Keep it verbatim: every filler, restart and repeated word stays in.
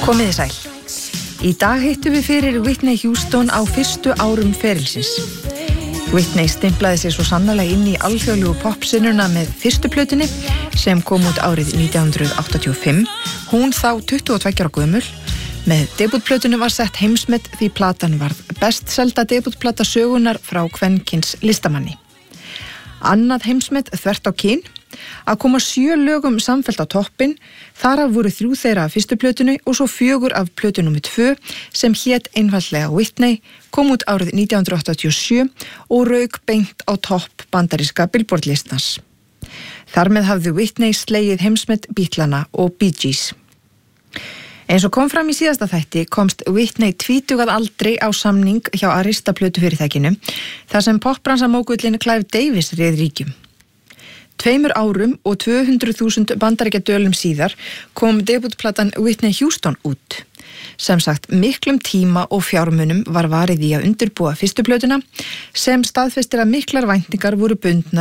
Komiði sæl. Í dag hittum við fyrir Whitney Houston á fyrstu árum ferilsins. Whitney stimplaði sig svo sannarlega inn í alþjóðlegu popsinnuna með fyrstu plötunni sem kom út árið nítján hundruð áttatíu og fimm. Hún þá tuttugu og tveggja ára gömul. Með debútplötunni var sett heimsmet því platan varð best selda debútplata sögunar frá kvenkyns listamanni. Annað heimsmet þvert á kyn, að koma sjö lögum samfellt á toppinn, þar af voru þrjú þeirra af fyrstu plötunni og svo fjögur af plötu númer tvö sem hét einfaldlega Whitney, kom út árið nítján hundruð áttatíu og sjö og rauk beint á topp bandaríska Billboard listans. Þar með hafði Whitney slegið heimsmet Beatlana og Bee Gees. Eins og kom fram í síðasta þætti komst Whitney tvítug að aldri á samning hjá Arista plötufyrirtækinu, þar sem popbransamógullin Clive Davis réð ríkjum. Tveimur árum og tvö hundruð þúsund bandaríkjadölum síðar kom debútplatan Whitney Houston út. Sem sagt, miklum tíma og fjármunum var varið í að undirbúa fyrstu plötuna, sem staðfestir að miklar væntingar voru bundnar